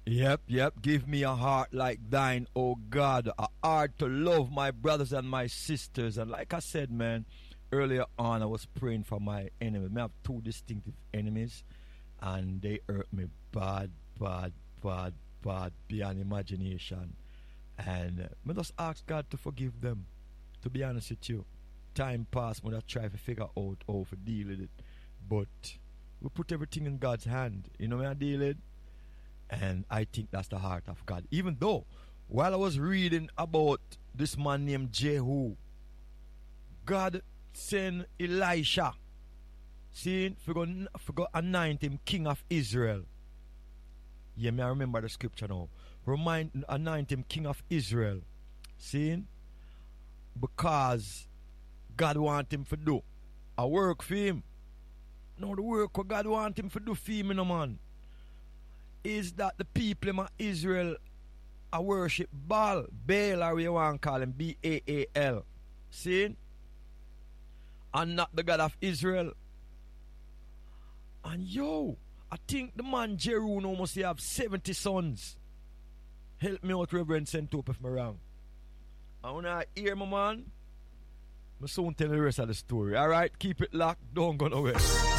Yep. Give me a heart like thine, oh God. A heart to love my brothers and my sisters. And like I said, man, earlier on, I was praying for my enemies. I have two distinctive enemies, and they hurt me bad, bad, bad, bad, beyond imagination. And I just ask God to forgive them. To be honest with you, time passed when I try to figure out how to deal with it. But we put everything in God's hand. You know when I deal with? And I think that's the heart of God. Even though, while I was reading about this man named Jehu, God sent Elisha, see, forgot anoint him king of Israel. Yeah, me I remember the scripture now. Anoint him king of Israel. See? Because God want him to do a work for him. No, the work what God want him to do for him, no man, is that the people of Israel are worship Baal. Baal, or you want to call him, B-A-A-L. See? And not the God of Israel. And yo, I think the man Jehu now must have 70 sons. Help me out, Reverend Sentup, if I'm wrong. And when I hear my man, I soon tell the rest of the story. Alright, keep it locked, don't go nowhere.